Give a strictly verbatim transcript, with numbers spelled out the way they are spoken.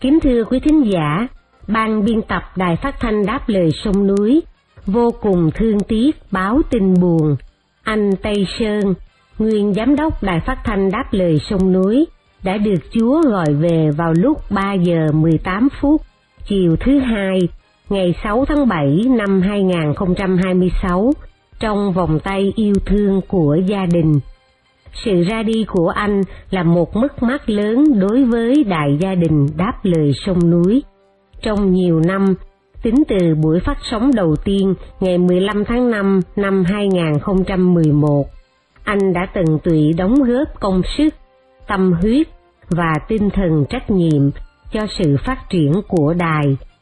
Kính thưa quý thính giả, ban biên tập Đài Phát thanh Đáp lời sông núi vô cùng thương tiếc báo tin buồn. Anh Tây Sơn, nguyên giám đốc Đài Phát thanh Đáp lời sông núi, đã được Chúa gọi về vào lúc ba giờ mười tám phút chiều thứ hai, ngày sáu tháng bảy năm hai nghìn không trăm hai mươi sáu, trong vòng tay yêu thương của gia đình. Sự ra đi của anh là một mất mát lớn đối với đại gia đình Đáp lời sông núi. Trong nhiều năm, tính từ buổi phát sóng đầu tiên ngày mười lăm tháng năm năm hai nghìn không trăm mười một, anh đã tận tụy đóng góp công sức, tâm huyết và tinh thần trách nhiệm cho sự phát triển của đài.